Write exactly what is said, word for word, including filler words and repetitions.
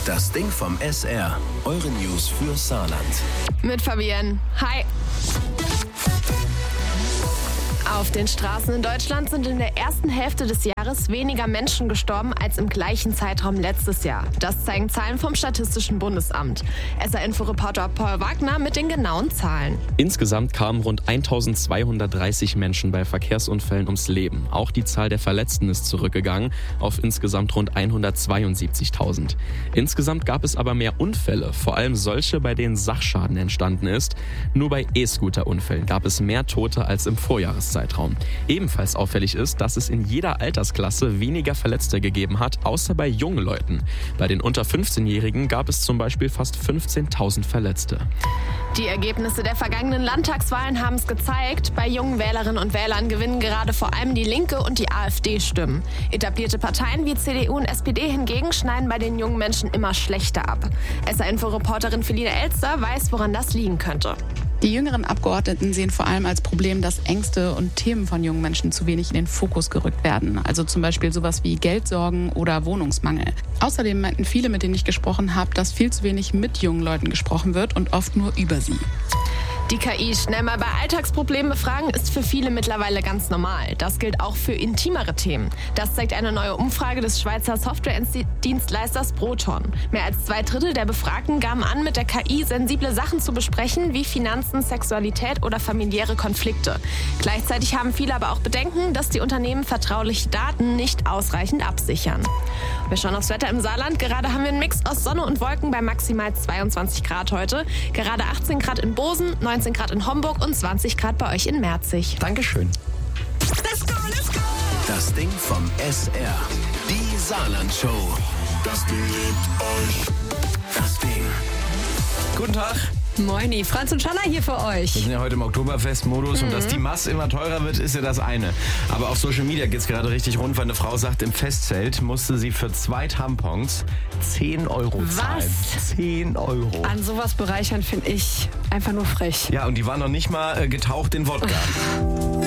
Das Ding vom S R. Eure News für Saarland. Mit Fabienne. Hi. Auf den Straßen in Deutschland sind in der ersten Hälfte des Jahres weniger Menschen gestorben als im gleichen Zeitraum letztes Jahr. Das zeigen Zahlen vom Statistischen Bundesamt. S R-Info-Reporter Paul Wagner mit den genauen Zahlen. Insgesamt kamen rund eintausendzweihundertdreißig Menschen bei Verkehrsunfällen ums Leben. Auch die Zahl der Verletzten ist zurückgegangen auf insgesamt rund hundertzweiundsiebzigtausend. Insgesamt gab es aber mehr Unfälle, vor allem solche, bei denen Sachschaden entstanden ist. Nur bei E-Scooter-Unfällen gab es mehr Tote als im Vorjahreszeitraum. Ebenfalls auffällig ist, dass es in jeder Altersklasse weniger Verletzte gegeben hat, außer bei jungen Leuten. Bei den unter fünfzehnjährigen gab es zum Beispiel fast fünfzehntausend Verletzte. Die Ergebnisse der vergangenen Landtagswahlen haben es gezeigt. Bei jungen Wählerinnen und Wählern gewinnen gerade vor allem die Linke und die AfD Stimmen. Etablierte Parteien wie C D U und S P D hingegen schneiden bei den jungen Menschen immer schlechter ab. S R-Info-Reporterin Feline Elster weiß, woran das liegen könnte. Die jüngeren Abgeordneten sehen vor allem als Problem, dass Ängste und Themen von jungen Menschen zu wenig in den Fokus gerückt werden. Also zum Beispiel sowas wie Geldsorgen oder Wohnungsmangel. Außerdem meinten viele, mit denen ich gesprochen habe, dass viel zu wenig mit jungen Leuten gesprochen wird und oft nur über sie. Die K I schnell mal bei Alltagsproblemen befragen ist für viele mittlerweile ganz normal. Das gilt auch für intimere Themen. Das zeigt eine neue Umfrage des Schweizer Softwaredienstleisters Proton. Mehr als zwei Drittel der Befragten gaben an, mit der K I sensible Sachen zu besprechen, wie Finanzen, Sexualität oder familiäre Konflikte. Gleichzeitig haben viele aber auch Bedenken, dass die Unternehmen vertrauliche Daten nicht ausreichend absichern. Wir schauen aufs Wetter im Saarland. Gerade haben wir einen Mix aus Sonne und Wolken bei maximal zweiundzwanzig Grad heute. Gerade achtzehn Grad in Bosen, neunzehn Grad in Homburg und zwanzig Grad bei euch in Merzig. Dankeschön. Let's go, let's go. Das Ding vom S R. Die Saarland-Show. Das Ding liebt euch. Das Ding. Guten Tag. Moini, Franz und Shanna hier für euch. Wir sind ja heute im Oktoberfest-Modus mhm. und dass die Masse immer teurer wird, ist ja das eine. Aber auf Social Media geht es gerade richtig rund, weil eine Frau sagt, im Festzelt musste sie für zwei Tampons zehn Euro zahlen. Was? zehn Euro. An sowas bereichern finde ich einfach nur frech. Ja, und die waren noch nicht mal äh, getaucht in Wodka.